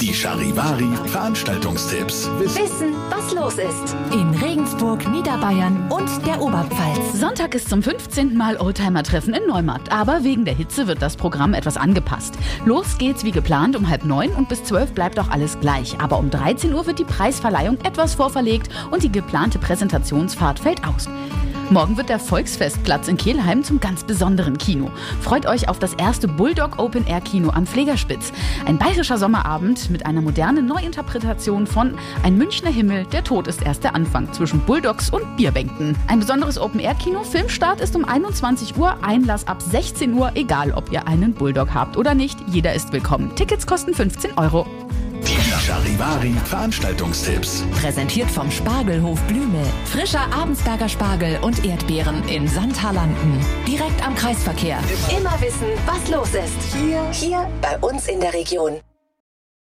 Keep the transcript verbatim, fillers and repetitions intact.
Die Charivari Veranstaltungstipps. Wissen, was los ist. In Regensburg, Niederbayern und der Oberpfalz. Sonntag ist zum fünfzehnten Mal Oldtimer-Treffen in Neumarkt. Aber wegen der Hitze wird das Programm etwas angepasst. Los geht's wie geplant um halb neun und bis zwölf bleibt auch alles gleich. Aber um dreizehn Uhr wird die Preisverleihung etwas vorverlegt und die geplante Präsentationsfahrt fällt aus. Morgen wird der Volksfestplatz in Kelheim zum ganz besonderen Kino. Freut euch auf das erste Bulldog Open Air Kino am Pflegerspitz. Ein bayerischer Sommerabend mit einer modernen Neuinterpretation von Ein Münchner Himmel, der Tod ist erst der Anfang zwischen Bulldogs und Bierbänken. Ein besonderes Open Air Kino. Filmstart ist um einundzwanzig Uhr, Einlass ab sechzehn Uhr, egal ob ihr einen Bulldog habt oder nicht. Jeder ist willkommen. Tickets kosten fünfzehn Euro. Die Charivari Veranstaltungstipps. Präsentiert vom Spargelhof Blüme. Frischer Abensberger Spargel und Erdbeeren in Sandhalanden. Direkt am Kreisverkehr. Immer wissen, was los ist. Hier, hier bei uns in der Region.